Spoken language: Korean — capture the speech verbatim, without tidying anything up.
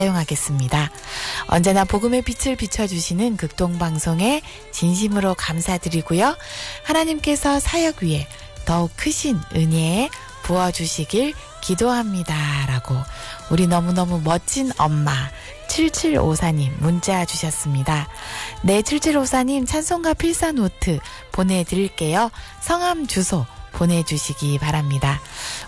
사용하겠습니다. 언제나 복음의 빛을 비춰주시는 극동방송에 진심으로 감사드리고요. 하나님께서 사역 위에 더욱 크신 은혜 부어주시길 기도합니다. 라고 우리 너무너무 멋진 엄마 칠칠오사님 문자 주셨습니다. 네, 칠칠오사님 찬송가 필사 노트 보내드릴게요. 성함 주소 보내주시기 바랍니다.